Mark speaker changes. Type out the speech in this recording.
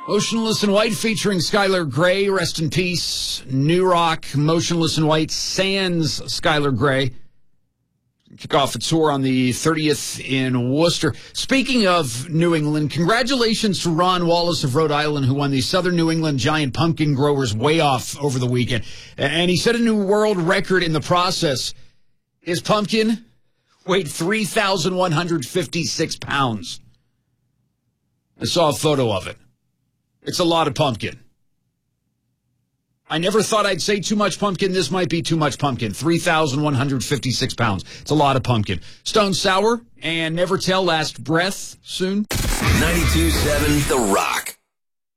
Speaker 1: Motionless in White featuring Skylar Grey, rest in peace. New Rock, Motionless in White, sans Skylar Grey. Kick off a tour on the 30th in Worcester. Speaking of New England, congratulations to Ron Wallace of Rhode Island, who won the Southern New England Giant Pumpkin Growers Weigh Off over the weekend. And he set a new world record in the process. His pumpkin weighed 3,156 pounds. I saw a photo of it. It's a lot of pumpkin. I never thought I'd say too much pumpkin. This might be too much pumpkin. 3,156 pounds. It's a lot of pumpkin. Stone Sour and Never Tell Last Breath soon.
Speaker 2: 92.7 The Rock.